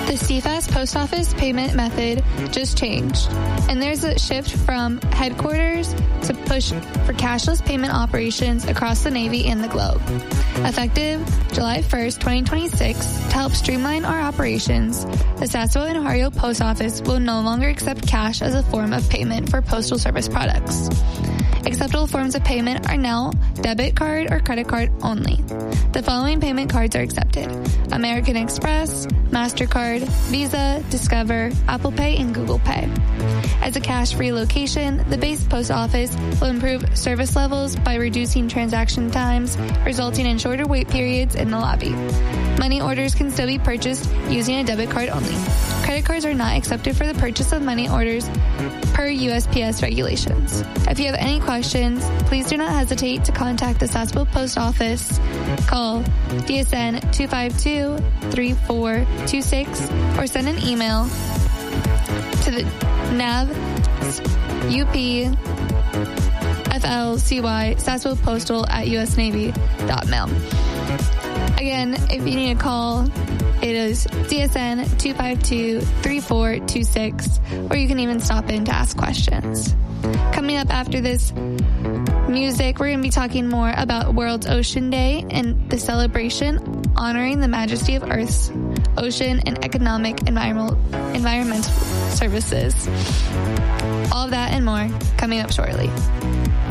The CFAS post office payment method just changed, and there's a shift from headquarters to push for cashless payment operations across the Navy and the globe. Effective July 1st, 2026, to help streamline our operations, the Sasebo and Ohio Post Office will no longer accept cash as a form of payment for postal service products. Acceptable forms of payment are now debit card or credit card only. The following payment cards are accepted: American Express, MasterCard, Visa, Discover, Apple Pay, and Google Pay. As a cash-free location, the base post office will improve service levels by reducing transaction times, resulting in shorter wait periods in the lobby. Money orders can still be purchased using a debit card only. Credit cards are not accepted for the purchase of money orders per USPS regulations. If you have any questions, please do not hesitate to contact the Sasebo Post Office. Call DSN 252-3426 or send an email to the NAVUPFLCY SaseboPostal@usnavy.mil. Again, if you need a call, it is DSN 252-3426, or you can even stop in to ask questions. Coming up after this music, we're going to be talking more about World Ocean Day and the celebration honoring the majesty of Earth's ocean and economic environmental services. All of that and more coming up shortly.